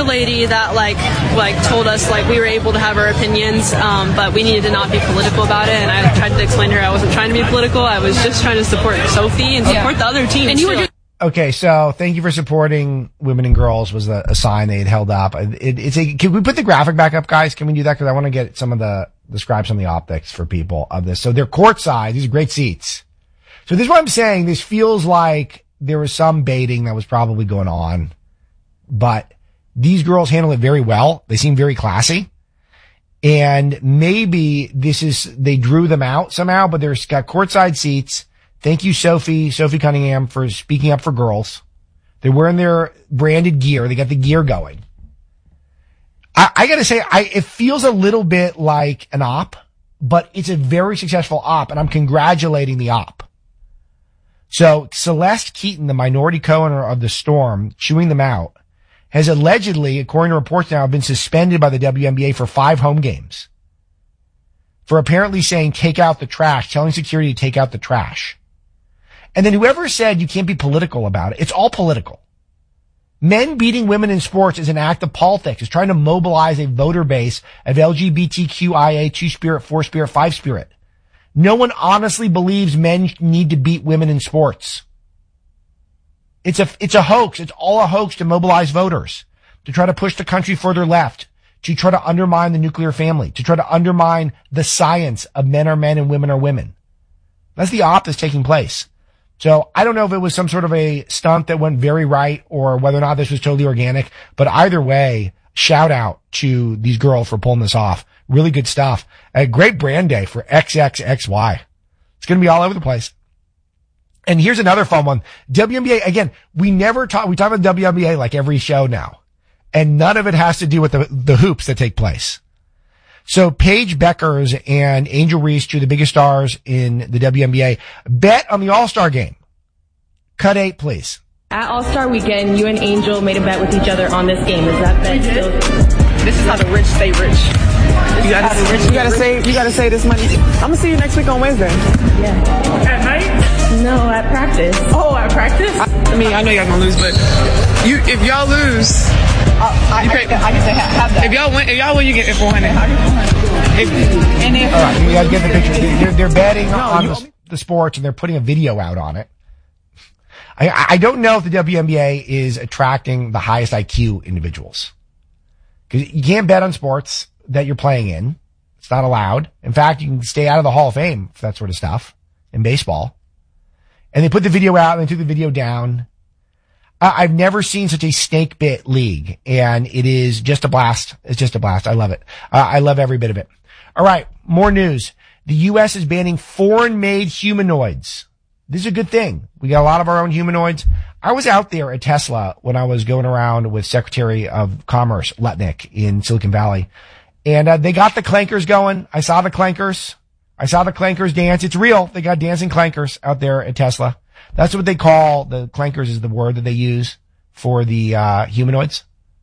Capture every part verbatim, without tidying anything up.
lady that like like told us like we were able to have our opinions, um, but we needed to not be political about it. And I tried to explain to her I wasn't trying to be political. I was just trying to support Sophie and support yeah. the other teams. And you were. Okay, so thank you for supporting women and girls was a, a sign they had held up. It, it's a, can we put the graphic back up, guys? Can we do that? Because I want to get some of the describe some of the optics for people of this. So they're courtside. These are great seats. So this is what I'm saying. This feels like there was some baiting that was probably going on, but these girls handle it very well. They seem very classy. And maybe this is, they drew them out somehow, but there's got courtside seats. Thank you, Sophie, Sophie Cunningham, for speaking up for girls. They're wearing their branded gear. They got the gear going. I, I gotta say, I, it feels a little bit like an op, but it's a very successful op, and I'm congratulating the op. So Celeste Keaton, the minority co-owner of the Storm, chewing them out, has allegedly, according to reports now, been suspended by the W N B A for five home games for apparently saying, take out the trash, telling security to take out the trash. And then whoever said you can't be political about it, it's all political. Men beating women in sports is an act of politics. It's trying to mobilize a voter base of L G B T Q I A, two-spirit, four-spirit, five-spirit. No one honestly believes men need to beat women in sports. It's a, it's a hoax. It's all a hoax to mobilize voters, to try to push the country further left, to try to undermine the nuclear family, to try to undermine the science of men are men and women are women. That's the op that's taking place. So I don't know if it was some sort of a stunt that went very right or whether or not this was totally organic, but either way, shout out to these girls for pulling this off. Really good stuff. A great brand day for X X X Y. It's going to be all over the place. And here's another fun one. W N B A, again, we never talk, we talk about W N B A like every show now. And none of it has to do with the, the hoops that take place. So Paige Beckers and Angel Reese, two of the biggest stars in the W N B A, bet on the All-Star game. Cut eight, please. At All-Star Weekend, you and Angel made a bet with each other on this game. Is that bet still? This is how the rich stay rich. You gotta, rich you gotta save. You gotta save this money. I'm gonna see you next week on Wednesday. Yeah. At night? No, at practice. Oh, at practice? I, I mean, I know y'all gonna lose, but you, if y'all lose, uh, I, you pay, I, I can say have that. If y'all win, if y'all win, you get four hundred. And if, all right, you guys get the picture. They're, they're betting no, on the, the sports, and they're putting a video out on it. I, I don't know if the W N B A is attracting the highest I Q individuals. Because you can't bet on sports that you're playing in. It's not allowed. In fact, you can stay out of the Hall of Fame for that sort of stuff in baseball. And they put the video out and they took the video down. Uh, I've never seen such a snake bit league, and it is just a blast. It's just a blast. I love it. Uh, I love every bit of it. All right, more news. The U S is banning foreign-made humanoids. This is a good thing. We got a lot of our own humanoids. I was out there at Tesla when I was going around with Secretary of Commerce Lutnick in Silicon Valley. And uh, they got the clankers going. I saw the clankers. I saw the clankers dance. It's real. They got dancing clankers out there at Tesla. That's what they call the clankers, is the word that they use for the uh humanoids.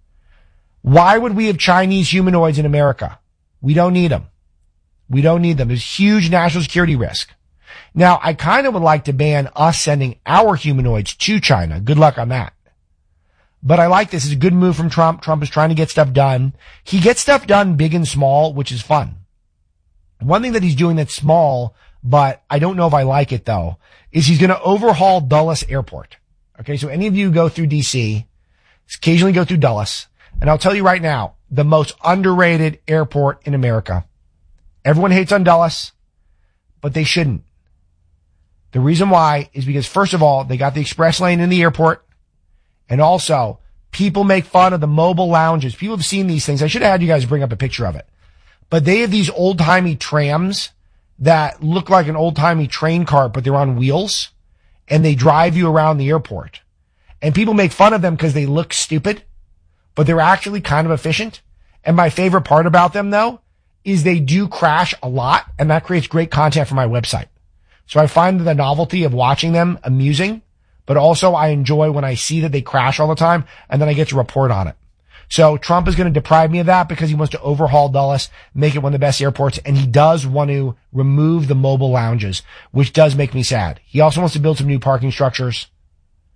Why would we have Chinese humanoids in America? We don't need them. We don't need them. There's huge national security risk. Now, I kind of would like to ban us sending our humanoids to China. Good luck on that. But I like this. It's a good move from Trump. Trump is trying to get stuff done. He gets stuff done big and small, which is fun. One thing that he's doing that's small, but I don't know if I like it though, is he's going to overhaul Dulles Airport. Okay, so any of you who go through D C, occasionally go through Dulles, and I'll tell you right now, the most underrated airport in America. Everyone hates on Dulles, but they shouldn't. The reason why is because, first of all, they got the express lane in the airport. And also, people make fun of the mobile lounges. People have seen these things. I should have had you guys bring up a picture of it. But they have these old-timey trams that look like an old-timey train cart, but they're on wheels. And they drive you around the airport. And people make fun of them because they look stupid, but they're actually kind of efficient. And my favorite part about them, though, is they do crash a lot, and that creates great content for my website. So I find the novelty of watching them amusing, but also I enjoy when I see that they crash all the time, and then I get to report on it. So Trump is going to deprive me of that because he wants to overhaul Dulles, make it one of the best airports, and he does want to remove the mobile lounges, which does make me sad. He also wants to build some new parking structures.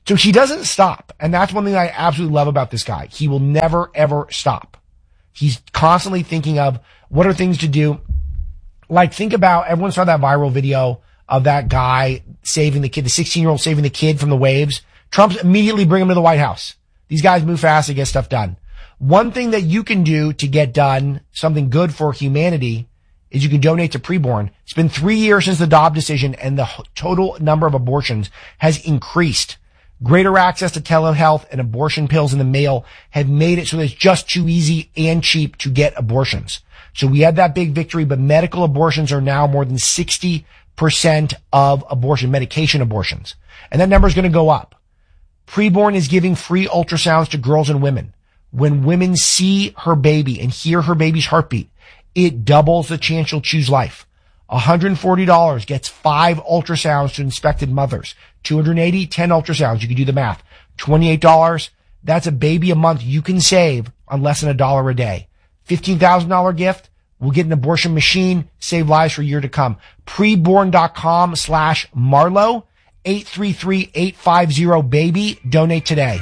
So he doesn't stop. And that's one thing I absolutely love about this guy. He will never, ever stop. He's constantly thinking of what are things to do. Like, think about, everyone saw that viral video of that guy saving the kid, the sixteen-year-old saving the kid from the waves. Trump's immediately bring him to the White House. These guys move fast to get stuff done. One thing that you can do to get done something good for humanity is you can donate to preborn. It's been three years since the Dobbs decision, and the total number of abortions has increased. Greater access to telehealth and abortion pills in the mail have made it so that it's just too easy and cheap to get abortions. So we had that big victory, but medical abortions are now more than sixty percent of abortion, medication abortions. And that number is going to go up. Preborn is giving free ultrasounds to girls and women. When women see her baby and hear her baby's heartbeat, it doubles the chance you'll choose life. one hundred forty dollars gets five ultrasounds to inspected mothers. two hundred eighty, ten ultrasounds. You can do the math. twenty-eight dollars. That's a baby a month you can save on less than a dollar a day. fifteen thousand dollars gift. We'll get an abortion machine, save lives for a year to come. Preborn.com slash Marlowe. eight three three, eight five zero, baby. Donate today.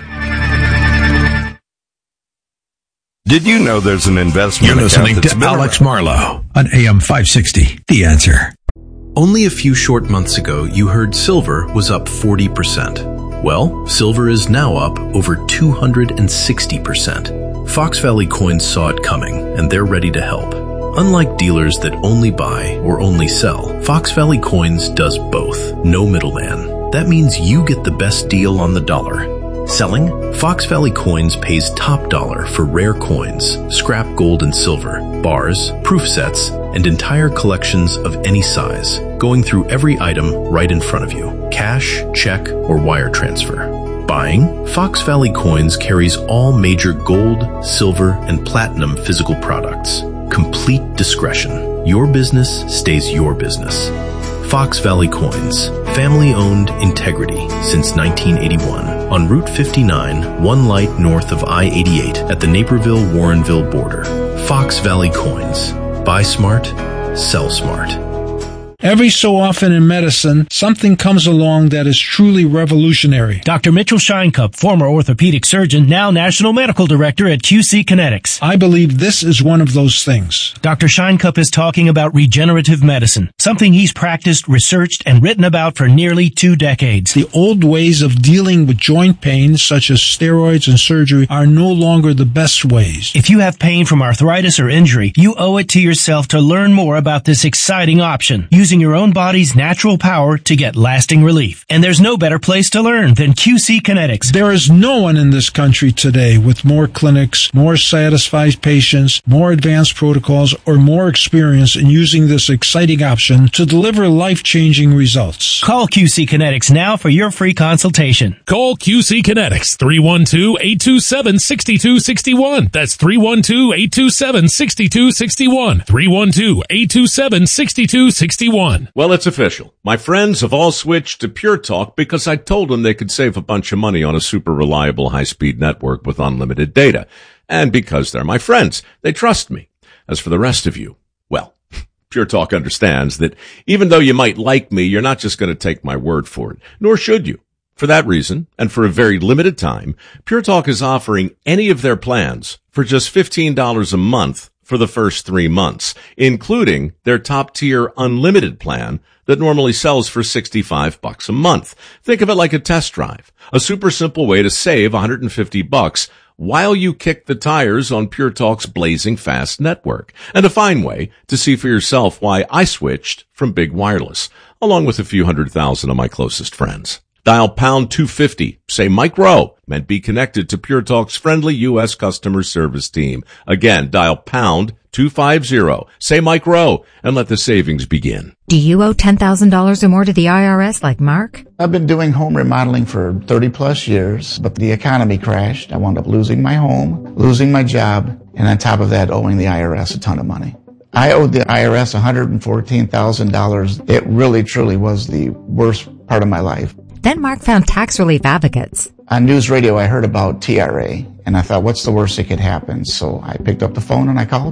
Did you know there's an investment? You're listening to Alex Marlowe on A M five sixty. The Answer. Only a few short months ago, you heard silver was up forty percent. Well, silver is now up over two hundred sixty percent. Fox Valley Coins saw it coming, and they're ready to help. Unlike dealers that only buy or only sell, Fox Valley Coins does both. No middleman. That means you get the best deal on the dollar. Selling? Fox Valley Coins pays top dollar for rare coins, scrap gold and silver, bars, proof sets, and entire collections of any size, going through every item right in front of you. Cash, check, or wire transfer. Buying? Fox Valley Coins carries all major gold, silver, and platinum physical products. Complete discretion. Your business stays your business. Fox Valley Coins. Family-owned integrity since nineteen eighty-one. On Route fifty-nine, one light north of I eighty-eight at the Naperville-Warrenville border. Fox Valley Coins. Buy smart, sell smart. Every so often in medicine, something comes along that is truly revolutionary. Doctor Mitchell Scheinkup, former orthopedic surgeon, now National Medical Director at Q C Kinetics. I believe this is one of those things. Doctor Scheinkup is talking about regenerative medicine, something he's practiced, researched, and written about for nearly two decades. The old ways of dealing with joint pain, such as steroids and surgery, are no longer the best ways. If you have pain from arthritis or injury, you owe it to yourself to learn more about this exciting option. Use Using your own body's natural power to get lasting relief. And there's no better place to learn than Q C Kinetics. There is no one in this country today with more clinics, more satisfied patients, more advanced protocols, or more experience in using this exciting option to deliver life-changing results. Call Q C Kinetics now for your free consultation. Call Q C Kinetics, three one two, eight two seven, six two six one. That's three one two, eight two seven, six two six one. three one two, eight two seven, six two six one. Well, it's official. My friends have all switched to Pure Talk because I told them they could save a bunch of money on a super reliable high-speed network with unlimited data. And because they're my friends, they trust me. As for the rest of you, well, Pure Talk understands that even though you might like me, you're not just going to take my word for it, nor should you. For that reason, and for a very limited time, Pure Talk is offering any of their plans for just fifteen dollars a month for the first three months, including their top-tier unlimited plan that normally sells for sixty-five bucks a month. Think of it like a test drive, a super simple way to save one hundred fifty bucks while you kick the tires on Pure Talk's blazing fast network, and a fine way to see for yourself why I switched from Big Wireless, along with a few hundred thousand of my closest friends. Dial pound two fifty, say Mike Rowe, and be connected to Pure Talk's friendly U S customer service team. Again, dial pound two fifty, say Mike Rowe, and let the savings begin. Do you owe ten thousand dollars or more to the I R S like Mark? I've been doing home remodeling for thirty plus years, but the economy crashed. I wound up losing my home, losing my job, and on top of that, owing the I R S a ton of money. I owed the I R S one hundred fourteen thousand dollars. It really, truly was the worst part of my life. Then Mark found Tax Relief Advocates. On news radio, I heard about T R A, and I thought, what's the worst that could happen? So I picked up the phone and I called them.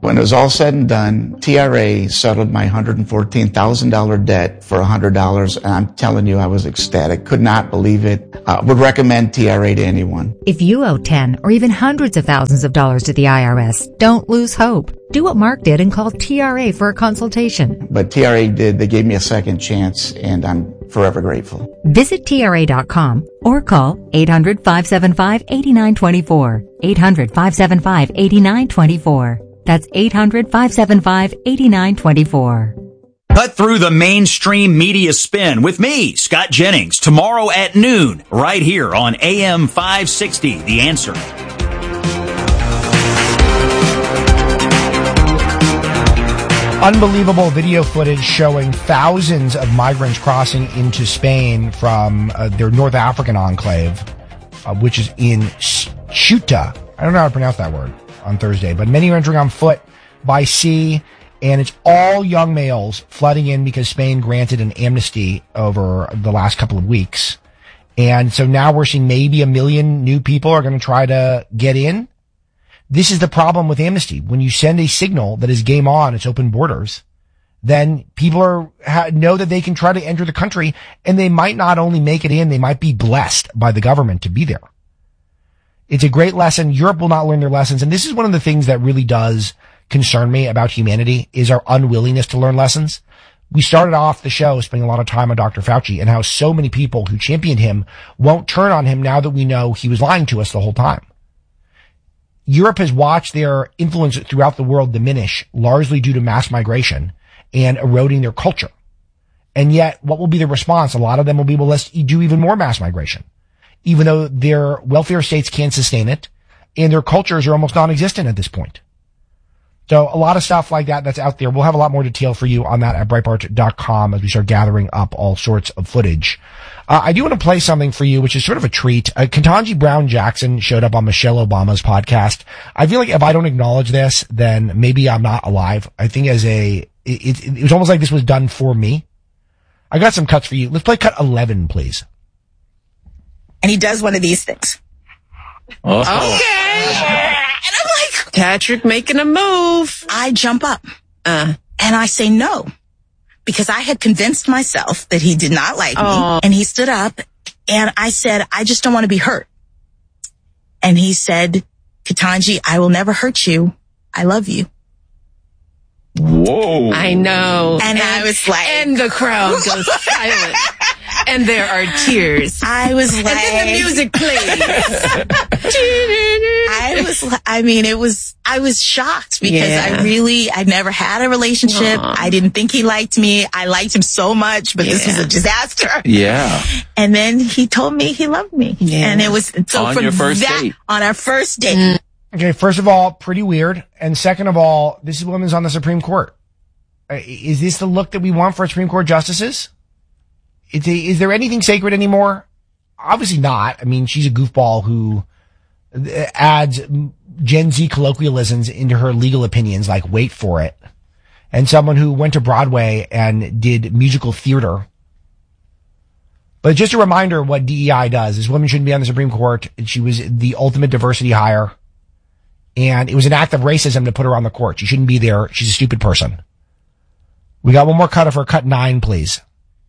When it was all said and done, T R A settled my one hundred fourteen thousand dollars debt for one hundred dollars, and I'm telling you, I was ecstatic. Could not believe it. Uh, would recommend T R A to anyone. If you owe ten or even hundreds of thousands of dollars to the I R S, don't lose hope. Do what Mark did and call T R A for a consultation. But T R A did. They gave me a second chance, and I'm forever grateful. Visit T R A dot com or call eight hundred, five seven five, eight nine two four. eight hundred, five seven five, eight nine two four. That's eight hundred, five seven five, eight nine two four. Cut through the mainstream media spin with me, Scott Jennings, tomorrow at noon, right here on A M five sixty, The Answer. Unbelievable video footage showing thousands of migrants crossing into Spain from uh, their North African enclave, uh, which is in Ceuta. I don't know how to pronounce that word on Thursday, but many are entering on foot, by sea, and it's all young males flooding in because Spain granted an amnesty over the last couple of weeks. And so now we're seeing maybe a million new people are going to try to get in. This is the problem with amnesty. When you send a signal that is game on, it's open borders, then people are ha, know that they can try to enter the country, and they might not only make it in, they might be blessed by the government to be there. It's a great lesson. Europe will not learn their lessons. And this is one of the things that really does concern me about humanity, is our unwillingness to learn lessons. We started off the show spending a lot of time on Doctor Fauci and how so many people who championed him won't turn on him now that we know he was lying to us the whole time. Europe has watched their influence throughout the world diminish, largely due to mass migration and eroding their culture. And yet, what will be the response? A lot of them will be, well, let's do even more mass migration, even though their welfare states can't sustain it, and their cultures are almost non-existent at this point. So a lot of stuff like that that's out there. We'll have a lot more detail for you on that at Breitbart dot com as we start gathering up all sorts of footage. Uh, I do want to play something for you, which is sort of a treat. Uh, Ketanji Brown Jackson showed up on Michelle Obama's podcast. I feel like if I don't acknowledge this, then maybe I'm not alive. I think as a, it, it, it was almost like this was done for me. I got some cuts for you. Let's play cut eleven, please. And he does one of these things. Oh. Okay. And I'm like, Patrick making a move. I jump up uh, and I say no, because I had convinced myself that he did not like oh. me. And he stood up and I said, I just don't want to be hurt. And he said, Ketanji, I will never hurt you. I love you. Whoa. I know. And, and I was like, and the crowd goes silent. And there are tears. I was like, and then the music plays. I was, I mean, it was, I was shocked because yeah. I really, I'd never had a relationship. Aww. I didn't think he liked me. I liked him so much, but yeah. this was a disaster. Yeah. And then he told me he loved me. Yeah. And it was, so on from your first that, date. on our first date. Mm. Okay, first of all, pretty weird. And second of all, this woman's on the Supreme Court. Uh, is this the look that we want for Supreme Court justices? Is, is there anything sacred anymore? Obviously not. I mean, she's a goofball who adds Gen Z colloquialisms into her legal opinions, like wait for it. And someone who went to Broadway and did musical theater. But just a reminder of what D E I does. This woman shouldn't be on the Supreme Court. She was the ultimate diversity hire. And it was an act of racism to put her on the court. She shouldn't be there. She's a stupid person. We got one more cut of her. Cut nine, please.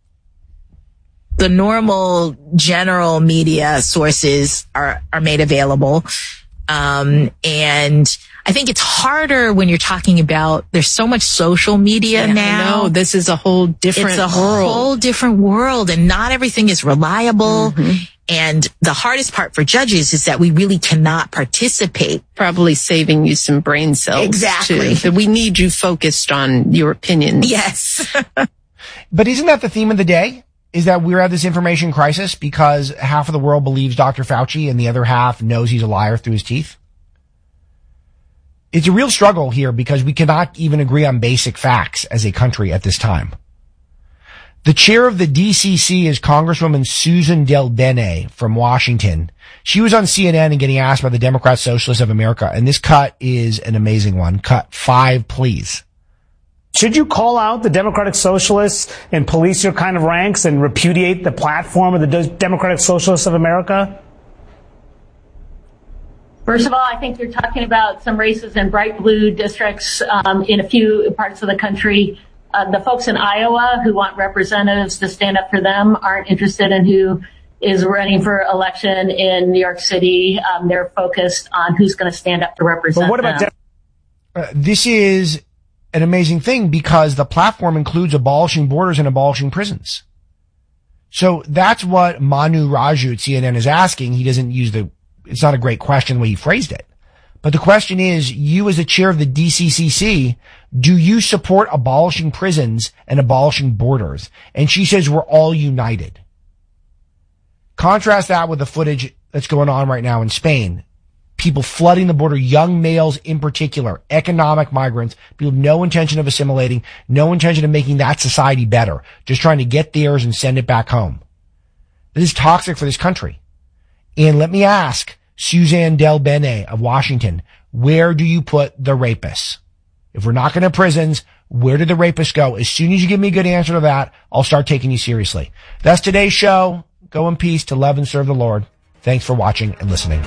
The normal general media sources are, are made available. Um, and I think it's harder when you're talking about, there's so much social media yeah, now. No, this is a whole different world. It's a world. whole different world, and not everything is reliable. Mm-hmm. And the hardest part for judges is that we really cannot participate. Probably saving you some brain cells. Exactly. Too. That we need you focused on your opinions. Yes. But isn't that the theme of the day? Is that we're at this information crisis because half of the world believes Doctor Fauci and the other half knows he's a liar through his teeth? It's a real struggle here because we cannot even agree on basic facts as a country at this time. The chair of the D C C is Congresswoman Susan Del Bene from Washington. She was on C N N and getting asked by the Democrat Socialists of America, and this cut is an amazing one. Cut five, please. Should you call out the Democratic Socialists and police your kind of ranks and repudiate the platform of the Democratic Socialists of America? First of all, I think you're talking about some races in bright blue districts um, in a few parts of the country. Uh, the folks in Iowa who want representatives to stand up for them aren't interested in who is running for election in New York City. Um, they're focused on who's going to stand up to represent but what about them. De- uh, this is an amazing thing because the platform includes abolishing borders and abolishing prisons. So that's what Manu Raju at C N N is asking. He doesn't use the, it's not a great question the way he phrased it. But the question is, you as the chair of the D C C C, do you support abolishing prisons and abolishing borders? And she says we're all united. Contrast that with the footage that's going on right now in Spain. People flooding the border, young males in particular, economic migrants, people with no intention of assimilating, no intention of making that society better, just trying to get theirs and send it back home. This is toxic for this country. And let me ask Suzanne Del Bene of Washington, where do you put the rapists? If we're not going to prisons, where do the rapists go? As soon as you give me a good answer to that, I'll start taking you seriously. That's today's show. Go in peace to love and serve the Lord. Thanks for watching and listening.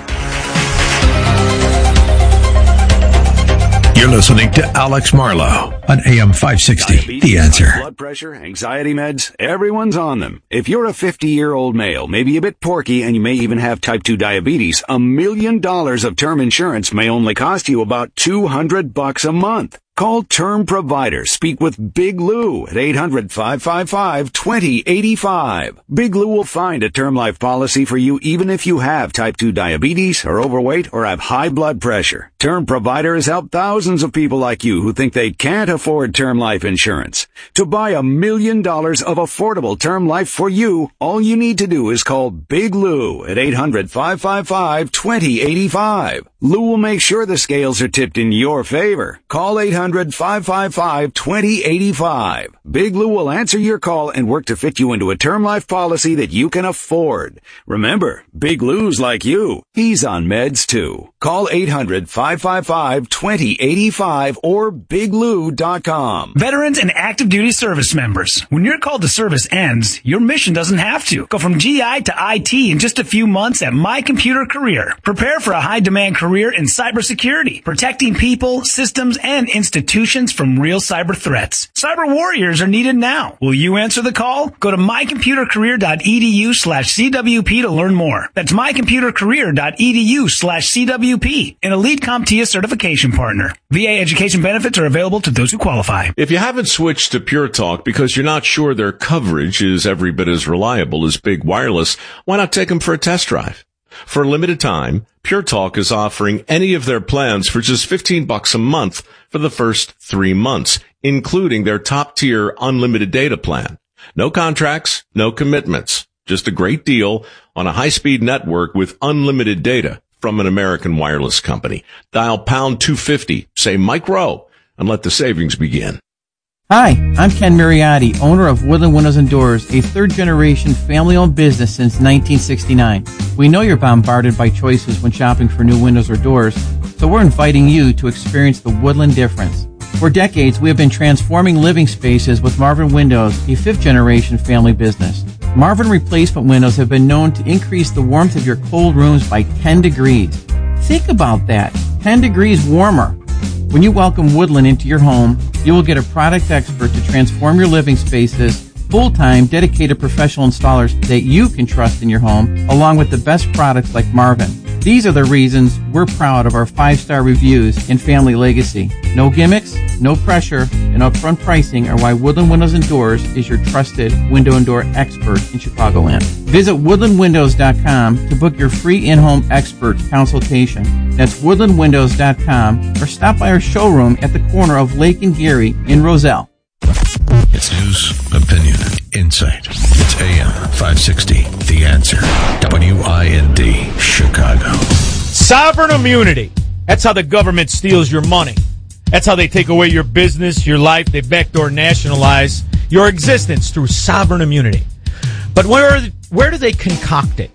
You're listening to Alex Marlow on A M five sixty, Diabetes, The Answer. Blood pressure, anxiety meds, everyone's on them. If you're a fifty-year-old male, maybe a bit porky, and you may even have type two diabetes, a million dollars of term insurance may only cost you about two hundred bucks a month. Call Term Provider. Speak with Big Lou at eight hundred, five five five, two zero eight five. Big Lou will find a term life policy for you even if you have type two diabetes, are overweight, or have high blood pressure. Term Provider has helped thousands of people like you who think they can't afford term life insurance. To buy a million dollars of affordable term life for you, all you need to do is call Big Lou at eight hundred, five five five, two zero eight five. Lou will make sure the scales are tipped in your favor. Call eight hundred, five five five, two zero eight five. Big Lou will answer your call and work to fit you into a term life policy that you can afford. Remember, Big Lou's like you. He's on meds too. Call eight hundred, five five five, two zero eight five or big lou dot com. Veterans and active duty service members, when your call to service ends, your mission doesn't have to. Go from G I to I T in just a few months at My Computer Career. Prepare for a high-demand career in cybersecurity, protecting people, systems, and institutions from real cyber threats. Cyber warriors are needed now. Will you answer the call? Go to mycomputercareer.edu slash CWP to learn more. That's mycomputercareer.edu slash CWP, an Elite CompTIA certification partner. V A education benefits are available to those who qualify. If you haven't switched to Pure Talk because you're not sure their coverage is every bit as reliable as Big Wireless, why not take them for a test drive? For a limited time, Pure Talk is offering any of their plans for just fifteen bucks a month for the first three months, including their top-tier unlimited data plan. No contracts, no commitments, just a great deal on a high-speed network with unlimited data from an American wireless company. Dial pound two fifty, say Mike Rowe, and let the savings begin. Hi, I'm Ken Mariotti, owner of Woodland Windows and Doors, a third-generation family-owned business since nineteen sixty-nine. We know you're bombarded by choices when shopping for new windows or doors, so we're inviting you to experience the Woodland difference. For decades, we have been transforming living spaces with Marvin Windows, a fifth-generation family business. Marvin replacement windows have been known to increase the warmth of your cold rooms by ten degrees. Think about that, ten degrees warmer. When you welcome Woodland into your home, you will get a product expert to transform your living spaces, full-time, dedicated professional installers that you can trust in your home, along with the best products like Marvin. These are the reasons we're proud of our five-star reviews and family legacy. No gimmicks, no pressure, and upfront pricing are why Woodland Windows and Doors is your trusted window and door expert in Chicagoland. Visit woodland windows dot com to book your free in-home expert consultation. That's woodland windows dot com or stop by our showroom at the corner of Lake and Geary in Roselle. It's news, opinion, insight. It's A M five sixty, The Answer. W I N D, Chicago. Sovereign immunity. That's how the government steals your money. That's how they take away your business, your life. They backdoor nationalize your existence through sovereign immunity. But where, where do they concoct it?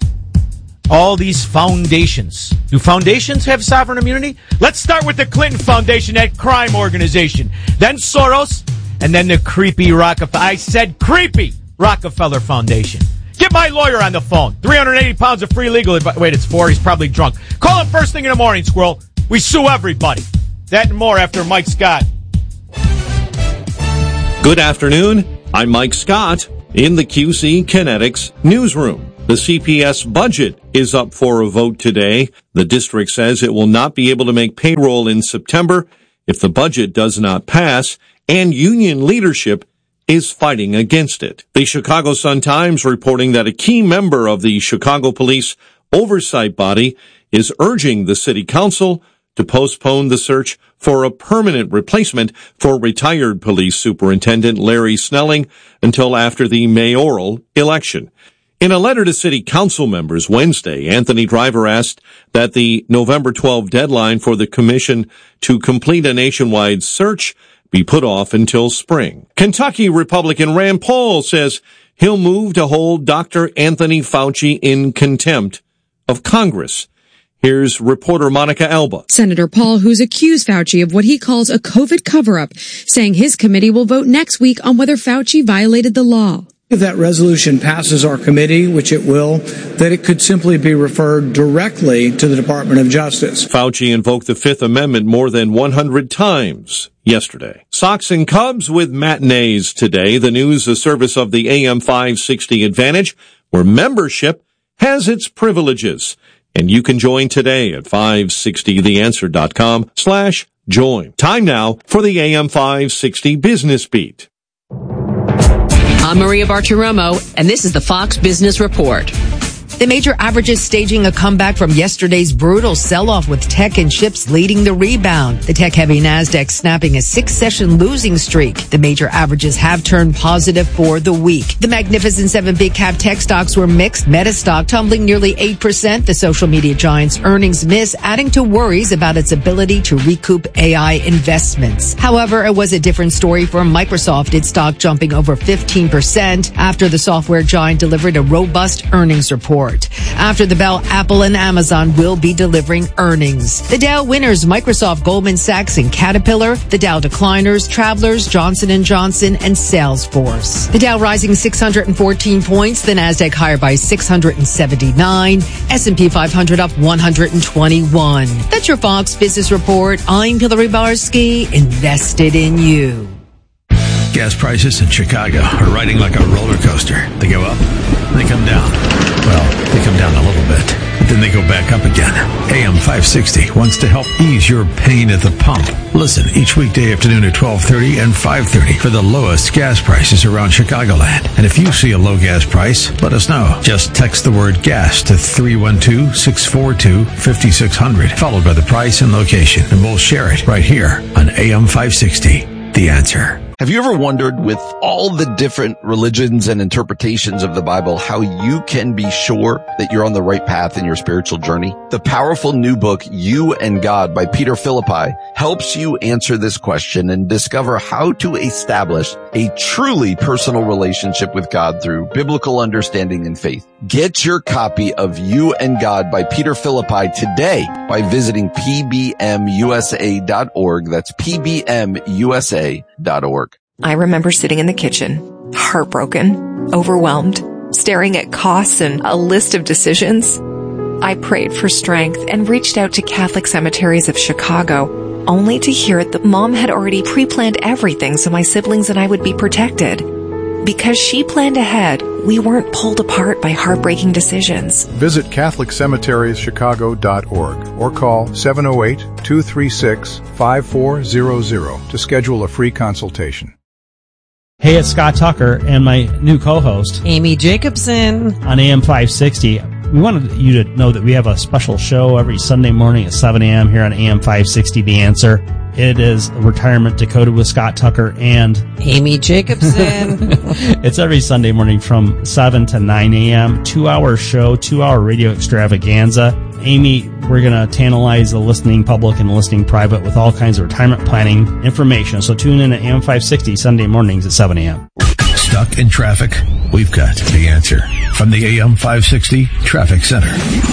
All these foundations. Do foundations have sovereign immunity? Let's start with the Clinton Foundation, that crime organization. Then Soros, and then the creepy Rockefeller. I said creepy Rockefeller Foundation. Get my lawyer on the phone. three hundred eighty pounds of free legal advice. Wait, it's four. He's probably drunk. Call him first thing in the morning, Squirrel. We sue everybody. That and more after Mike Scott. Good afternoon. I'm Mike Scott in the Q C Kinetics newsroom. The C P S budget is up for a vote today. The district says it will not be able to make payroll in September if the budget does not pass, and union leadership is fighting against it. The Chicago Sun-Times reporting that a key member of the Chicago Police Oversight Body is urging the city council to postpone the search for a permanent replacement for retired police superintendent Larry Snelling until after the mayoral election. In a letter to city council members Wednesday, Anthony Driver asked that the November twelfth deadline for the commission to complete a nationwide search be put off until spring. Kentucky Republican Rand Paul says he'll move to hold Doctor Anthony Fauci in contempt of Congress. Here's reporter Monica Alba. Senator Paul, who's accused Fauci of what he calls a COVID cover-up, saying his committee will vote next week on whether Fauci violated the law. If that resolution passes our committee, which it will, that it could simply be referred directly to the Department of Justice. Fauci invoked the Fifth Amendment more than one hundred times yesterday. Sox and Cubs with matinees today. The news, a service of the A M five sixty Advantage, where membership has its privileges. And you can join today at five sixty the answer dot com slash join. Time now for the A M five sixty Business Beat. I'm Maria Bartiromo, and this is the Fox Business Report. The major averages staging a comeback from yesterday's brutal sell-off, with tech and chips leading the rebound. The tech-heavy NASDAQ snapping a six-session losing streak. The major averages have turned positive for the week. The Magnificent Seven big-cap tech stocks were mixed. Meta stock tumbling nearly eight percent. The social media giant's earnings miss, adding to worries about its ability to recoup A I investments. However, it was a different story for Microsoft, its stock jumping over fifteen percent after the software giant delivered a robust earnings report. After the bell, Apple and Amazon will be delivering earnings. The Dow winners, Microsoft, Goldman Sachs, and Caterpillar. The Dow decliners, Travelers, Johnson and Johnson, and Salesforce. The Dow rising six hundred fourteen points, the NASDAQ higher by six hundred seventy-nine, S and P five hundred up one hundred twenty-one. That's your Fox Business Report. I'm Hillary Barsky, invested in you. Gas prices in Chicago are riding like a roller coaster. They go up, they come down. Well, they come down a little bit, but then they go back up again. A M five sixty wants to help ease your pain at the pump. Listen each weekday afternoon at twelve thirty and five thirty for the lowest gas prices around Chicagoland. And if you see a low gas price, let us know. Just text the word gas to three one two, six four two, five six zero zero, followed by the price and location, and we'll share it right here on A M five sixty, The Answer. Have you ever wondered, with all the different religions and interpretations of the Bible, how you can be sure that you're on the right path in your spiritual journey? The powerful new book, You and God by Peter Philippi, helps you answer this question and discover how to establish a truly personal relationship with God through biblical understanding and faith. Get your copy of You and God by Peter Philippi today by visiting P B M U S A dot org. That's P B M U S A dot org. I remember sitting in the kitchen, heartbroken, overwhelmed, staring at costs and a list of decisions. I prayed for strength and reached out to Catholic Cemeteries of Chicago, only to hear that Mom had already pre-planned everything so my siblings and I would be protected. Because she planned ahead, we weren't pulled apart by heartbreaking decisions. Visit Catholic Cemeteries Chicago dot org or call seven oh eight, two three six, five four zero zero to schedule a free consultation. Hey, it's Scott Tucker and my new co-host, Amy Jacobson, on A M five sixty. We wanted you to know that we have a special show every Sunday morning at seven a.m. here on A M five sixty, The Answer. It is Retirement Decoded with Scott Tucker and Amy Jacobson. It's every Sunday morning from seven to nine a.m. Two-hour show, two-hour radio extravaganza. Amy, we're going to tantalize the listening public and the listening private with all kinds of retirement planning information. So tune in at A M five sixty Sunday mornings at seven a.m. Stuck in traffic? We've got the answer from the A M five sixty Traffic Center.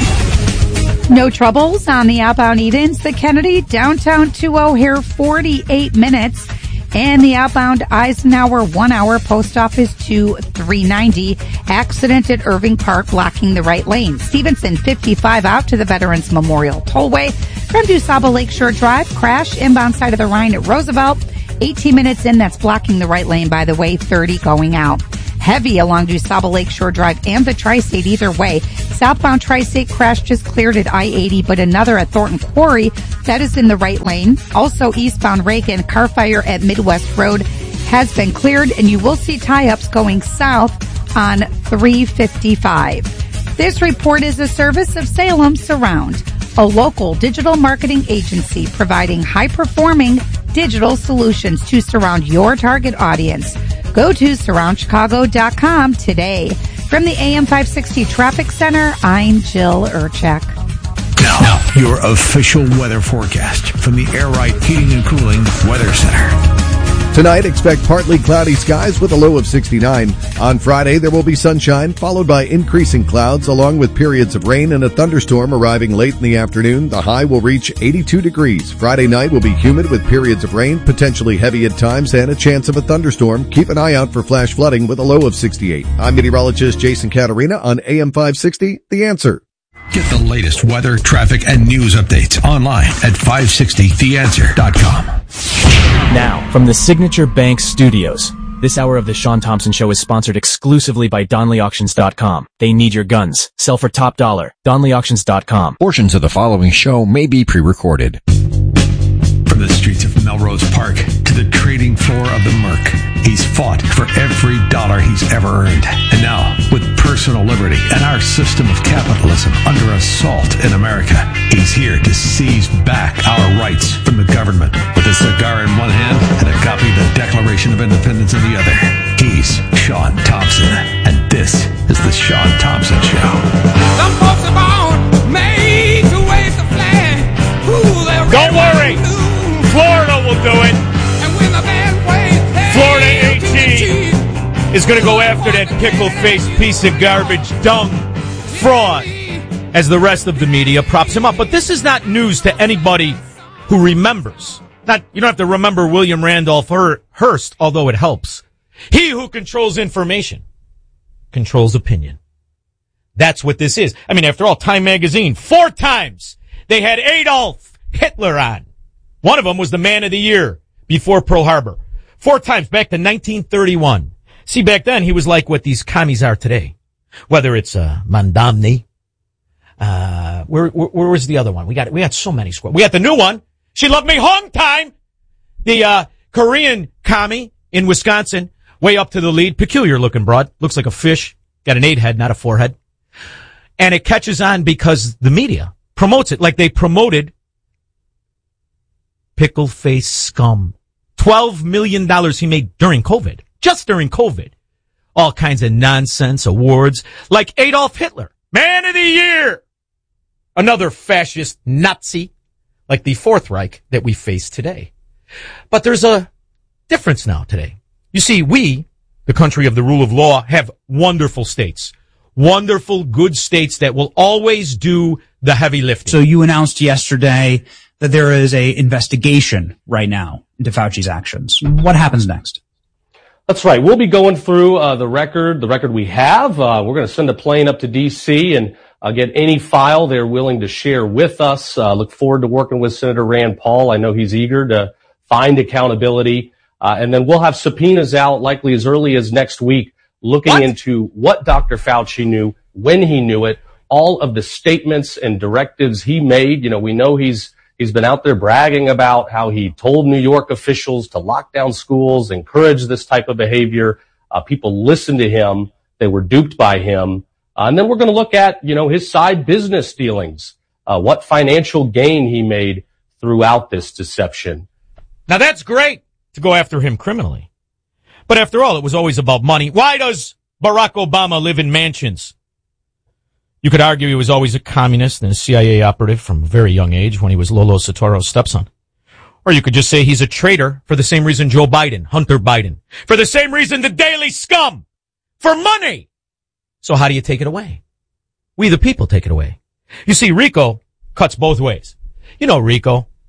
No troubles on the outbound Edens, the Kennedy, downtown to O'Hare, forty-eight minutes. And the outbound Eisenhower one hour post office to three ninety. Accident at Irving Park blocking the right lane. Stevenson fifty-five out to the Veterans Memorial Tollway. From DuSable Lakeshore Drive, crash inbound side of the Rhine at Roosevelt. eighteen minutes in, that's blocking the right lane, by the way, thirty going out. Heavy along DuSable Lakeshore Drive and the Tri-State either way. Southbound Tri-State crash just cleared at I eighty, but another at Thornton Quarry. That is in the right lane. Also eastbound Reagan, car fire at Midwest Road has been cleared, and you will see tie-ups going south on three fifty-five. This report is a service of Salem Surround, a local digital marketing agency providing high-performing digital solutions to surround your target audience. Go to surround chicago dot com today. From the A M five sixty Traffic Center, I'm Jill Urchek. Now, now, your official weather forecast from the Air Right Heating and Cooling Weather Center. Tonight, expect partly cloudy skies with a low of sixty-nine. On Friday, there will be sunshine, followed by increasing clouds, along with periods of rain and a thunderstorm arriving late in the afternoon. The high will reach eighty-two degrees. Friday night will be humid with periods of rain, potentially heavy at times, and a chance of a thunderstorm. Keep an eye out for flash flooding with a low of sixty-eight. I'm meteorologist Jason Caterina on A M five sixty, The Answer. Get the latest weather, traffic, and news updates online at five sixty the answer dot com. Now, from the Signature Bank Studios, this hour of the Sean Thompson Show is sponsored exclusively by Donley Auctions dot com. They need your guns. Sell for top dollar. Donley Auctions dot com. Portions of the following show may be pre-recorded. From the streets of Melrose Park to the trading floor of the Merc, he's fought for every dollar he's ever earned. And now, with personal liberty and our system of capitalism under assault in America, he's here to seize back our rights from the government. With a cigar in one hand and a copy of the Declaration of Independence in the other, he's Sean Thompson. And this is the Sean Thompson Show. Some folks are born made to wave the flag. Ooh, don't worry. Florida will do it. Florida eighteen is going to go after that pickle-faced piece of garbage, dung, fraud, as the rest of the media props him up. But this is not news to anybody who remembers. Not, you don't have to remember William Randolph Hearst, although it helps. He who controls information controls opinion. That's what this is. I mean, after all, Time Magazine, four times they had Adolf Hitler on. One of them was the Man of the Year before Pearl Harbor. Four times back to nineteen thirty-one. See, back then he was like what these commies are today. Whether it's uh, Mandamni, uh, where, where where was the other one? We got we got so many squares. We got the new one. She loved me hung time. The uh, Korean commie in Wisconsin, way up to the lead, peculiar looking broad, looks like a fish, got an eight head, not a four head, and it catches on because the media promotes it like they promoted Pickle Face Scum. twelve million dollars he made during COVID. Just during COVID. All kinds of nonsense awards. Like Adolf Hitler. Man of the Year. Another fascist Nazi. Like the Fourth Reich that we face today. But there's a difference now today. You see, we, the country of the rule of law, have wonderful states. Wonderful, good states that will always do the heavy lifting. So you announced yesterday that there is a investigation right now into Fauci's actions. What happens next? That's right. We'll be going through uh, the record, the record we have. Uh, we're going to send a plane up to D C and uh, get any file they're willing to share with us. Uh, look forward to working with Senator Rand Paul. I know he's eager to find accountability. Uh, and then we'll have subpoenas out likely as early as next week looking what? into what Doctor Fauci knew, when he knew it, all of the statements and directives he made. You know, we know he's He's been out there bragging about how he told New York officials to lock down schools, encourage this type of behavior. Uh, people listened to him. They were duped by him. Uh, and then we're going to look at, you know, his side business dealings, uh, what financial gain he made throughout this deception. Now that's great to go after him criminally. But after all, it was always about money. Why does Barack Obama live in mansions? You could argue he was always a communist and a C I A operative from a very young age when he was Lolo Soetoro's stepson. Or you could just say he's a traitor for the same reason Joe Biden, Hunter Biden, for the same reason the Daily Scum, for money. So how do you take it away? We the people take it away. You see, RICO cuts both ways. You know RICO.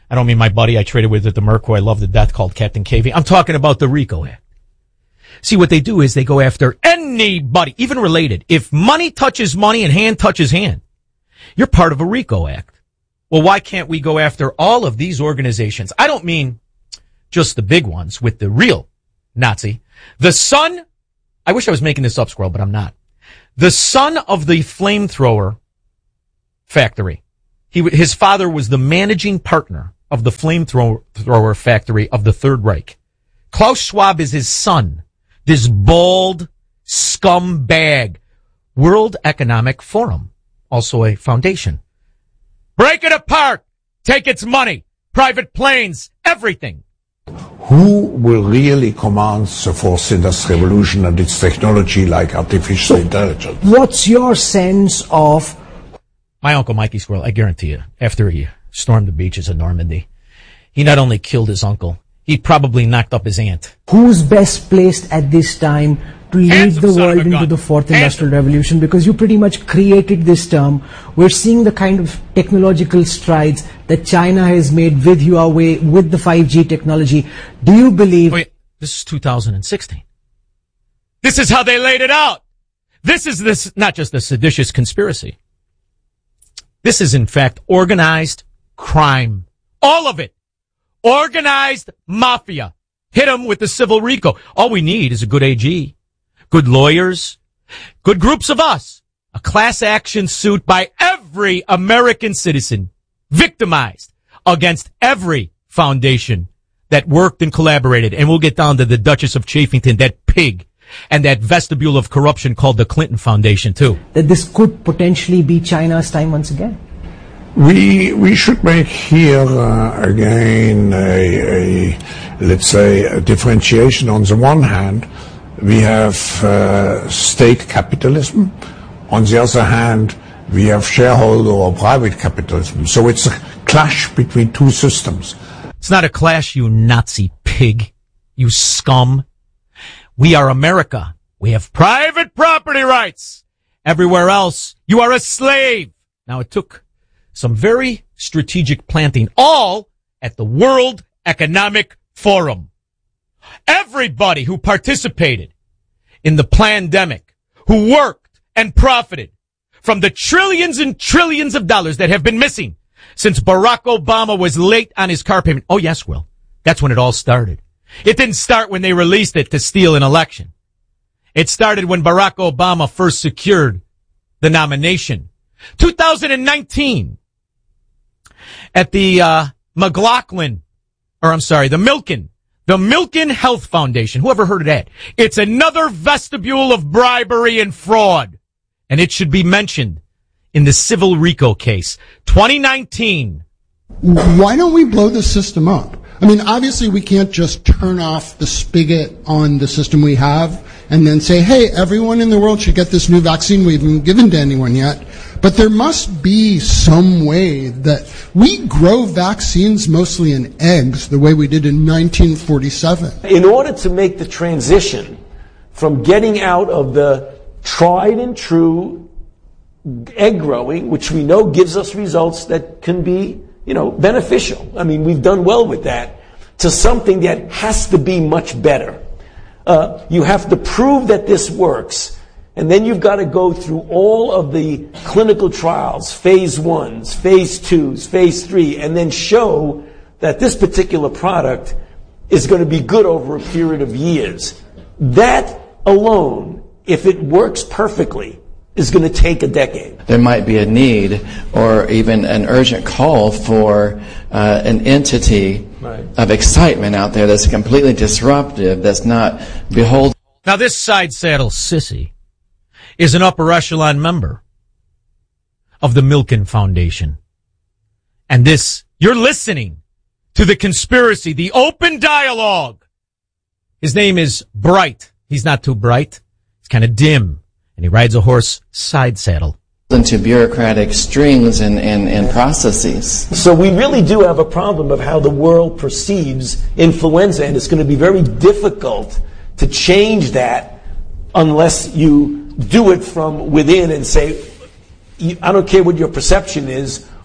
I don't mean my buddy I traded with at the Merc, who I love to death, called Captain K V. I'm talking about the RICO Act. See, what they do is they go after anybody, even related. If money touches money and hand touches hand, you're part of a RICO Act. Well, why can't we go after all of these organizations? I don't mean just the big ones with the real Nazi. The son, I wish I was making this up, Squirrel, but I'm not. The son of the flamethrower factory. He, his father was the managing partner of the flamethrower factory of the Third Reich. Klaus Schwab is his son. This bald scumbag. World Economic Forum, also a foundation. Break it apart. Take its money, private planes, everything. Who will really command the fourth industrial revolution and its technology like artificial intelligence? What's your sense of... My Uncle Mikey Squirrel, I guarantee you, after he stormed the beaches of Normandy, he not only killed his uncle, he probably knocked up his aunt. Who's best placed at this time to lead Handsome the son of world a gun. into the fourth Handsome. industrial revolution? Because you pretty much created this term. We're seeing the kind of technological strides that China has made with Huawei, with the five G technology. Do you believe... Wait, this is two thousand sixteen. This is how they laid it out. This is this not just a seditious conspiracy. This is, in fact, organized crime. All of it. Organized mafia. Hit them with the civil RICO. All we need is a good A G, good lawyers, good groups of us, a class action suit by every American citizen victimized against every foundation that worked and collaborated. And we'll get down to the Duchess of Chafington, that pig, and that vestibule of corruption called the Clinton Foundation, too. that this could potentially be China's time once again? We we should make here uh, again a, a let's say a differentiation. On the one hand, we have uh, state capitalism. On the other hand, we have shareholder or private capitalism. So it's a clash between two systems. It's not a clash, you Nazi pig, you scum. We are America. We have private property rights. Everywhere else, you are a slave. Now, it took some very strategic planting, all at the World Economic Forum. Everybody who participated in the pandemic, who worked and profited from the trillions and trillions of dollars that have been missing since Barack Obama was late on his car payment. Oh, yes, Will. That's when it all started. It didn't start when they released it to steal an election. It started when Barack Obama first secured the nomination. two thousand nineteen, at the uh McLaughlin, or I'm sorry, the Milken, the Milken Health Foundation. Whoever heard of that? It's another vestibule of bribery and fraud. And it should be mentioned in the civil RICO case. twenty nineteen. Why don't we blow the system up? I mean, obviously we can't just turn off the spigot on the system we have and then say, hey, everyone in the world should get this new vaccine we haven't given to anyone yet. But there must be some way that we grow vaccines mostly in eggs the way we did in nineteen forty-seven. In order to make the transition from getting out of the tried and true egg growing, which we know gives us results that can be, you know, beneficial. I mean, we've done well with that, to something that has to be much better. Uh, you have to prove that this works, and then you've got to go through all of the clinical trials, phase ones, phase twos, phase three, and then show that this particular product is going to be good over a period of years. That alone, if it works perfectly, is going to take a decade. There might be a need or even an urgent call for uh, an entity right. of excitement out there that's completely disruptive, that's not behold. Now, this side saddle sissy is an upper echelon member of the Milken Foundation. And this, you're listening to the conspiracy, the open dialogue. His name is Bright. He's not too bright. He's kind of dim. And he rides a horse side saddle. Into bureaucratic strings and, and, and processes. So we really do have a problem of how the world perceives influenza, and it's going to be very difficult to change that unless you do it from within and say, I don't care what your perception is,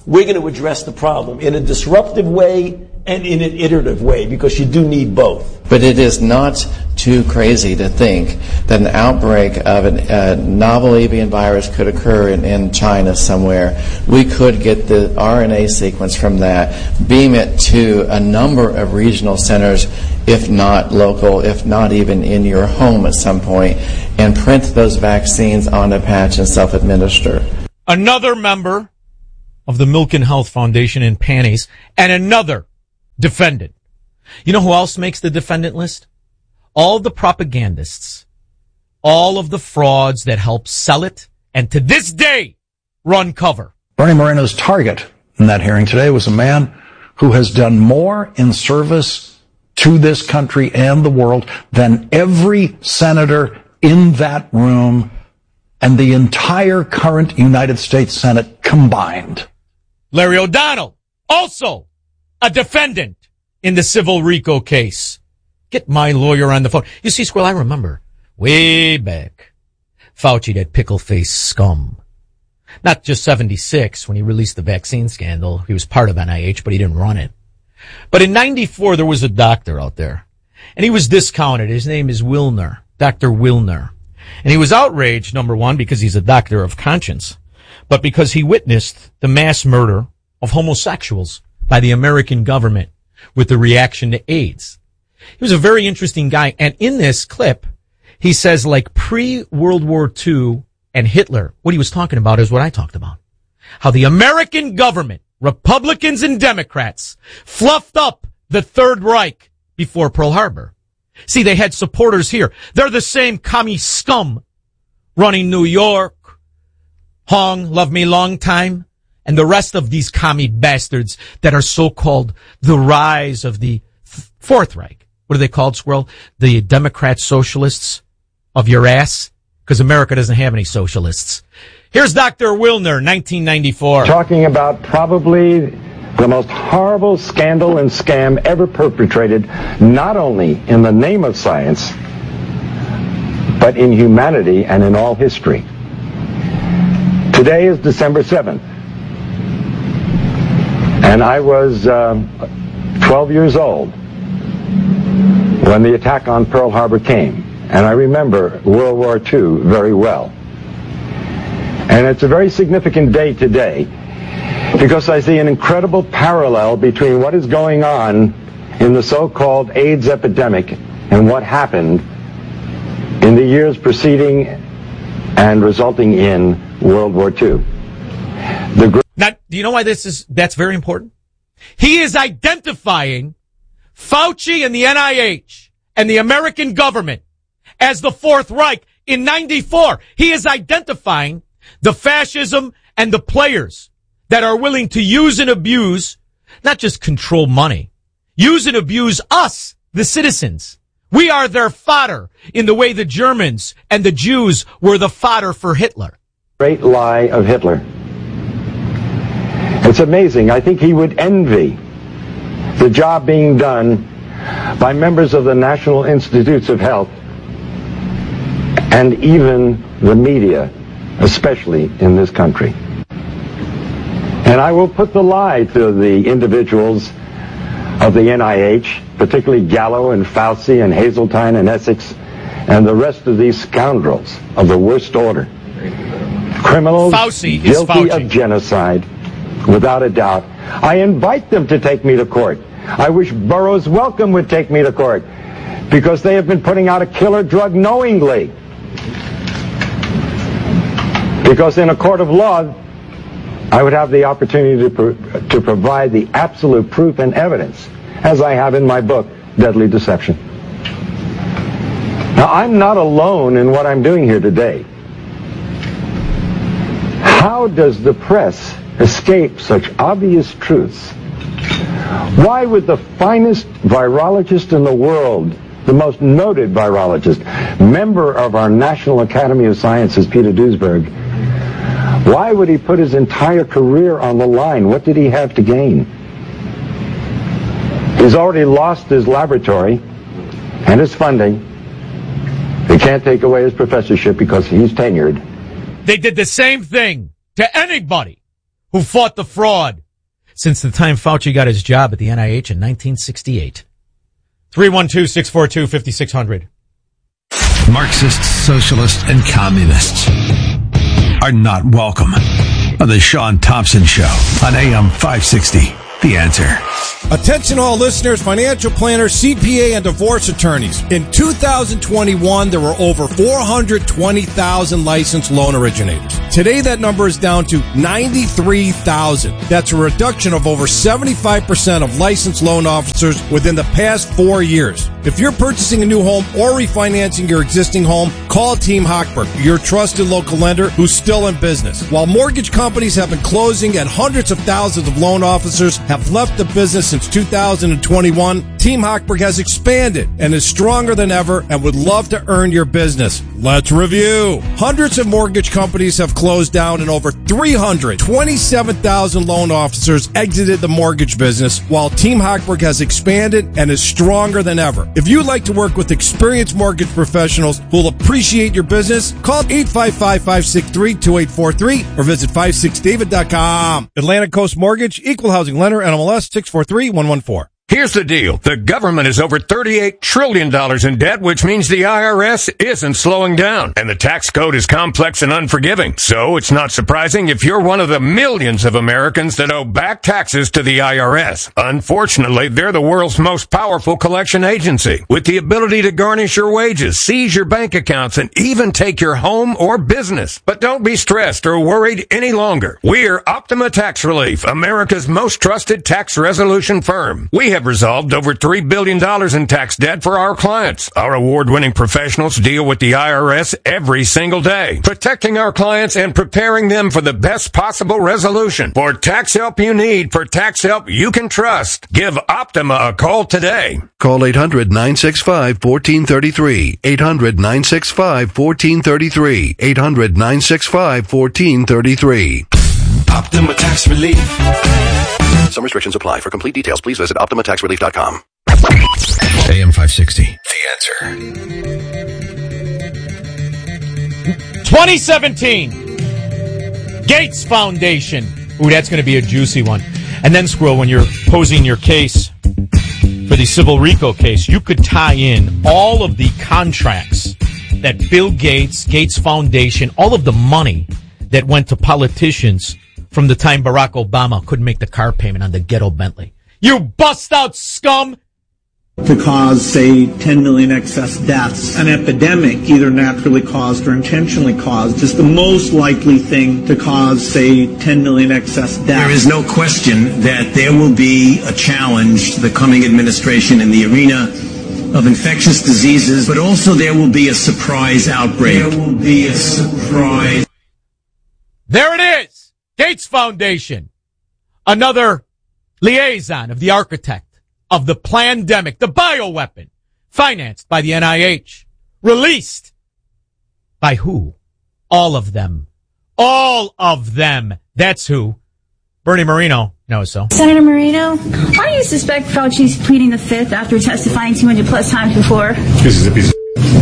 we're going to address the problem in a disruptive way and in an iterative way, because you do need both. But it is not too crazy to think that an outbreak of a uh, novel avian virus could occur in, in China somewhere. We could get the R N A sequence from that, beam it to a number of regional centers, if not local, if not even in your home at some point, and print those vaccines on a patch and self-administer. Another member of the Milk and Health Foundation in panties, and another defendant. You know who else makes the defendant list? All the propagandists, all of the frauds that help sell it, and to this day run cover. Bernie Moreno's target in that hearing today was a man who has done more in service to this country and the world than every senator in that room and the entire current United States Senate combined. Larry O'Donnell, also a defendant in the civil RICO case. Get my lawyer on the phone. You see, Squirrel, I remember way back, Fauci, that pickle-faced scum. Not just seventy-six when he released the vaccine scandal. He was part of N I H, but he didn't run it. But in ninety-four, there was a doctor out there, and he was discounted. His name is Wilner, Doctor Wilner. And he was outraged, number one, because he's a doctor of conscience, but because he witnessed the mass murder of homosexuals by the American government with the reaction to AIDS. He was a very interesting guy. And in this clip, he says, like pre-World War Two and Hitler, what he was talking about is what I talked about. How the American government, Republicans and Democrats, fluffed up the Third Reich before Pearl Harbor. See, they had supporters here. They're the same commie scum running New York, Hong, Love Me Long Time, and the rest of these commie bastards that are so-called the rise of the Fourth Reich. What are they called, Squirrel? The Democrat socialists of your ass? Because America doesn't have any socialists. Here's Doctor Wilner, nineteen ninety-four. Talking about probably the most horrible scandal and scam ever perpetrated, not only in the name of science, but in humanity and in all history. Today is December seventh, and I was uh, twelve years old when the attack on Pearl Harbor came, and I remember World War Two very well. And it's a very significant day today, because I see an incredible parallel between what is going on in the so-called AIDS epidemic and what happened in the years preceding and resulting in World War Two. The gr- now, do you know why this is, that's very important? He is identifying Fauci and the N I H and the American government as the Fourth Reich in ninety-four. He is identifying the fascism and the players that are willing to use and abuse, not just control money, use and abuse us, the citizens. We are their fodder in the way the Germans and the Jews were the fodder for Hitler. Great lie of Hitler. It's amazing. I think he would envy the job being done by members of the National Institutes of Health and even the media, especially in this country. And I will put the lie to the individuals of the N I H, particularly Gallo and Fauci and Hazeltine and Essex and the rest of these scoundrels of the worst order. Criminals Fauci guilty Fauci. of genocide, without a doubt. I invite them to take me to court. I wish Burroughs Wellcome would take me to court, because they have been putting out a killer drug knowingly. Because in a court of law, I would have the opportunity to, pro- to provide the absolute proof and evidence, as I have in my book, Deadly Deception. Now, I'm not alone in what I'm doing here today. How does the press escape such obvious truths? Why would the finest virologist in the world, the most noted virologist, member of our National Academy of Sciences, Peter Duesberg, why would he put his entire career on the line? What did he have to gain? He's already lost his laboratory and his funding. They can't take away his professorship because he's tenured. They did the same thing to anybody who fought the fraud since the time Fauci got his job at the N I H in nineteen sixty-eight. three one two, six four two, five six zero zero. Marxists, socialists, and communists are not welcome on the Sean Thompson Show on A M five sixty. The Answer. Attention all listeners, financial planners, C P A, and divorce attorneys. In two thousand twenty-one, there were over four hundred twenty thousand licensed loan originators. Today, that number is down to ninety-three thousand. That's a reduction of over seventy-five percent of licensed loan officers within the past four years. If you're purchasing a new home or refinancing your existing home, call Team Hochberg, your trusted local lender who's still in business. While mortgage companies have been closing and hundreds of thousands of loan officers have left the business since two thousand twenty-one, Team Hochberg has expanded and is stronger than ever and would love to earn your business. Let's review. Hundreds of mortgage companies have closed down and over three hundred twenty-seven thousand loan officers exited the mortgage business, while Team Hochberg has expanded and is stronger than ever. If you'd like to work with experienced mortgage professionals who'll appreciate your business, call eight five five, five six three, two eight four three or visit five six david dot com. Atlantic Coast Mortgage, Equal Housing Lender, N M L S six four three one one four. Here's the deal. The government is over thirty-eight trillion dollars in debt, which means the I R S isn't slowing down. And the tax code is complex and unforgiving. So it's not surprising if you're one of the millions of Americans that owe back taxes to the I R S. Unfortunately, they're the world's most powerful collection agency, with the ability to garnish your wages, seize your bank accounts, and even take your home or business. But don't be stressed or worried any longer. We're Optima Tax Relief, America's most trusted tax resolution firm. We have resolved over three billion dollars in tax debt for our clients. Our award-winning professionals deal with the I R S every single day, protecting our clients and preparing them for the best possible resolution. For tax help you need, for tax help you can trust, give Optima a call today. Call eight hundred, nine six five, one four three three. eight hundred, nine six five, one four three three. eight hundred, nine six five, one four three three. Optima Tax Relief. Some restrictions apply. For complete details, please visit optima tax relief dot com. A M five sixty. The Answer. twenty seventeen. Gates Foundation. Ooh, that's going to be a juicy one. And then, Squirrel, when you're posing your case for the Civil RICO case, you could tie in all of the contracts that Bill Gates, Gates Foundation, all of the money that went to politicians from the time Barack Obama couldn't make the car payment on the ghetto Bentley. You bust-out scum! To cause, say, ten million excess deaths. An epidemic, either naturally caused or intentionally caused, is the most likely thing to cause, say, ten million excess deaths. There is no question that there will be a challenge to the coming administration in the arena of infectious diseases, but also there will be a surprise outbreak. There will be a surprise. There it is! Gates Foundation, another liaison of the architect of the plandemic, the bioweapon, financed by the N I H, released by who? All of them. All of them. That's who. Bernie Moreno knows so. Senator Moreno, why do you suspect Fauci's pleading the fifth after testifying two hundred plus times before? This is a piece of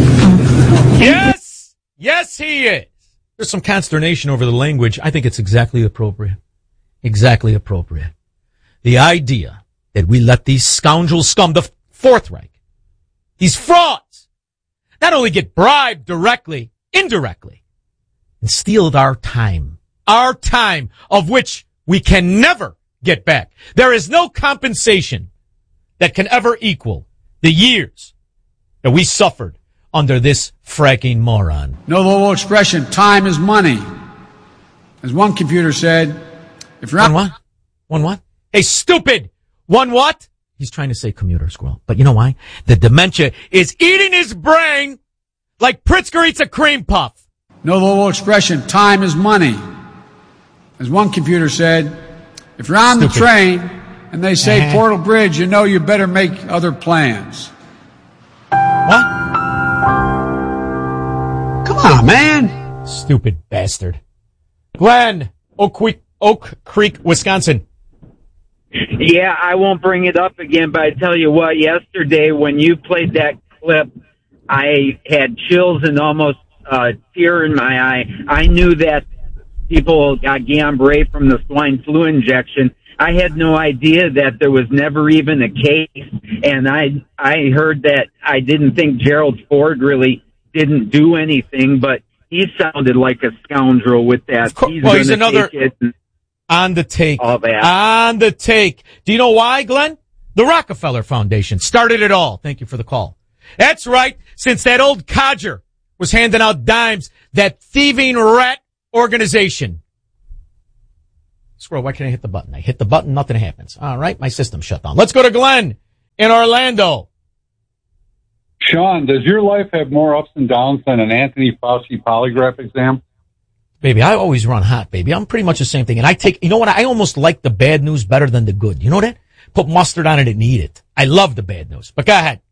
Yes! Yes, he is. There's some consternation over the language. I think it's exactly appropriate. Exactly appropriate. The idea that we let these scoundrels scum, the Fourth Reich, these frauds, not only get bribed directly, indirectly, and steal our time, our time of which we can never get back. There is no compensation that can ever equal the years that we suffered under this fracking moron. No little expression, time is money. As one computer said, if you're One what? One what? Hey, stupid! One what? He's trying to say commuter, Squirrel. But you know why? The dementia is eating his brain like Pritzker eats a cream puff. No little expression, time is money. As one computer said, if you're on Stupid. the train and they say Uh-huh. Portal Bridge, you know you better make other plans. What? Come on, man. Stupid bastard. Glenn, Oak Creek, Oak Creek, Wisconsin. Yeah, I won't bring it up again, but I tell you what, yesterday when you played that clip, I had chills and almost uh, tear in my eye. I knew that people got Guillain-Barré from the swine flu injection. I had no idea that there was never even a case, and I I heard that I didn't think Gerald Ford really didn't do anything, but he sounded like a scoundrel with that. He's well, he's gonna another take it and on the take. all that. On the take. Do you know why, Glenn? The Rockefeller Foundation started it all. Thank you for the call. That's right. Since that old codger was handing out dimes, that thieving rat organization. Squirrel, why can't I hit the button? I hit the button, nothing happens. All right, my system shut down. Let's go to Glenn in Orlando. Sean, does your life have more ups and downs than an Anthony Fauci polygraph exam? Baby, I always run hot, baby. I'm pretty much the same thing. And I take, you know what? I almost like the bad news better than the good. You know that? Put mustard on it and eat it. I love the bad news. But go ahead.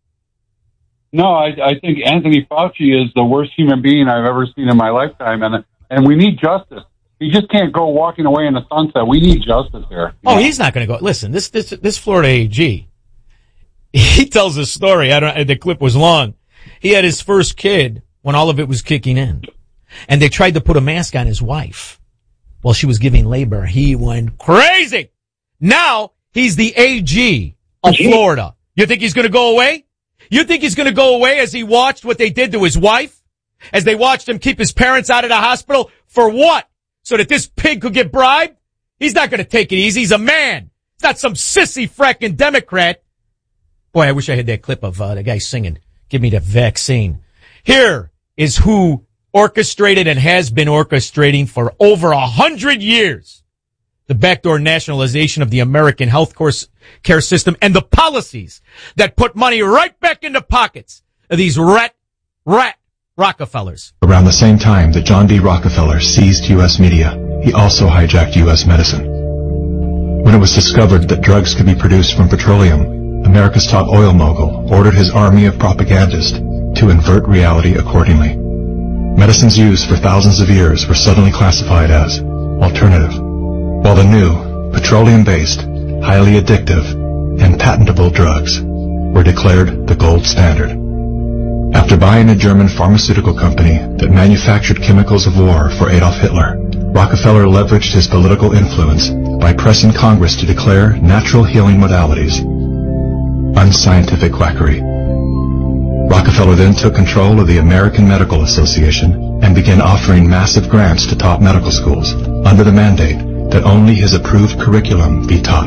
No, I, I think Anthony Fauci is the worst human being I've ever seen in my lifetime, and and we need justice. He just can't go walking away in the sunset. We need justice here. Oh, he's not going to go. Listen, this this this Florida A G, he tells a story. I don't. The clip was long. He had his first kid when all of it was kicking in, and they tried to put a mask on his wife while she was giving labor. He went crazy. Now he's the A G of Florida. You think he's going to go away? You think he's going to go away as he watched what they did to his wife? As they watched him keep his parents out of the hospital? For what? So that this pig could get bribed? He's not going to take it easy. He's a man. He's not some sissy fracking Democrat. Boy, I wish I had that clip of uh, the guy singing, "Give me the vaccine." Here is who orchestrated and has been orchestrating for over a hundred years the backdoor nationalization of the American health care system and the policies that put money right back in the pockets of these rat, rat Rockefellers. Around the same time that John D. Rockefeller seized U S media, he also hijacked U S medicine. When it was discovered that drugs could be produced from petroleum, America's top oil mogul ordered his army of propagandists to invert reality accordingly. Medicines used for thousands of years were suddenly classified as alternative, while the new, petroleum-based, highly addictive, and patentable drugs were declared the gold standard. After buying a German pharmaceutical company that manufactured chemicals of war for Adolf Hitler, Rockefeller leveraged his political influence by pressing Congress to declare natural healing modalities unscientific quackery. Rockefeller then took control of the American Medical Association and began offering massive grants to top medical schools under the mandate that only his approved curriculum be taught.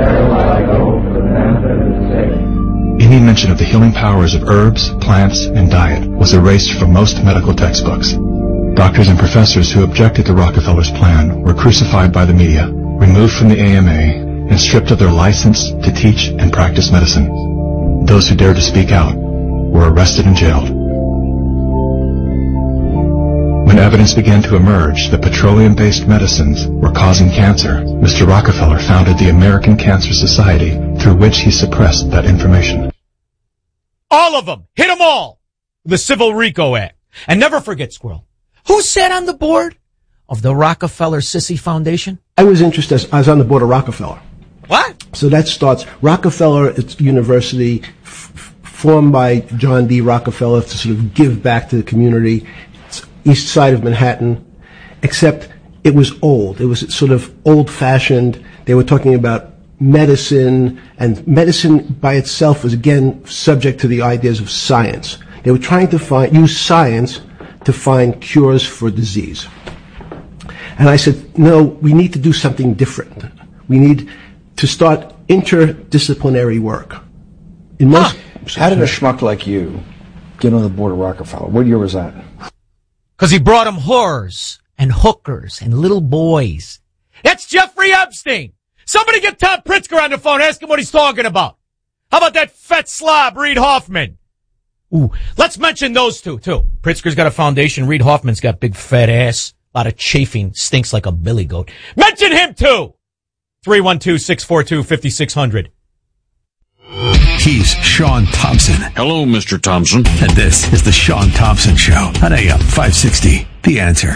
Any mention of the healing powers of herbs, plants, and diet was erased from most medical textbooks. Doctors and professors who objected to Rockefeller's plan were crucified by the media, removed from the A M A, and stripped of their license to teach and practice medicine. Those who dared to speak out were arrested and jailed. When evidence began to emerge that petroleum-based medicines were causing cancer, Mister Rockefeller founded the American Cancer Society, through which he suppressed that information. All of them. Hit them all. The Civil RICO Act. And never forget, Squirrel, who sat on the board of the Rockefeller Sissy Foundation? I was interested. I was on the board of Rockefeller. What? So that starts, Rockefeller, it's university f- formed by John D. Rockefeller to sort of give back to the community. It's east side of Manhattan, except it was old. It was sort of old-fashioned. They were talking about medicine, and medicine by itself was, again, subject to the ideas of science. They were trying to find, use science to find cures for disease. And I said, no, we need to do something different. We need to start interdisciplinary work. In most, huh. How did a schmuck like you get on the board of Rockefeller? What year was that? Because he brought him whores and hookers and little boys. That's Jeffrey Epstein. Somebody get Tom Pritzker on the phone, ask him what he's talking about. How about that fat slob, Reid Hoffman? Ooh, let's mention those two, too. Pritzker's got a foundation. Reid Hoffman's got big fat ass. A lot of chafing. Stinks like a billy goat. Mention him, too! three one two, six four two, five six zero zero. He's Sean Thompson. Hello, Mister Thompson. And this is the Sean Thompson Show on A M five sixty. The Answer.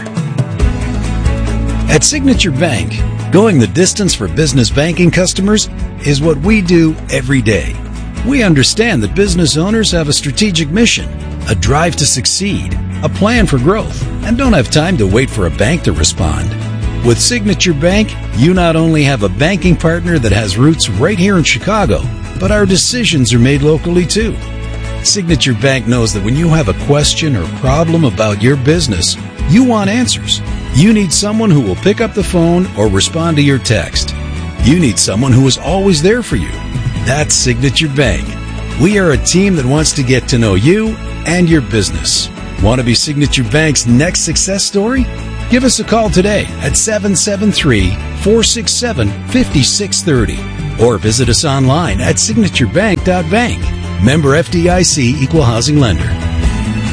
At Signature Bank, going the distance for business banking customers is what we do every day. We understand that business owners have a strategic mission, a drive to succeed, a plan for growth. and don't have time to wait for a bank to respond. With Signature Bank, you not only have a banking partner that has roots right here in Chicago, but our decisions are made locally too. Signature Bank knows that when you have a question or problem about your business, you want answers. You need someone who will pick up the phone or respond to your text. You need someone who is always there for you. That's Signature Bank. We are a team that wants to get to know you and your business. Want to be Signature Bank's next success story? Give us a call today at seven seven three, four six seven, five six three zero or visit us online at signature bank dot bank. Member F D I C Equal Housing Lender.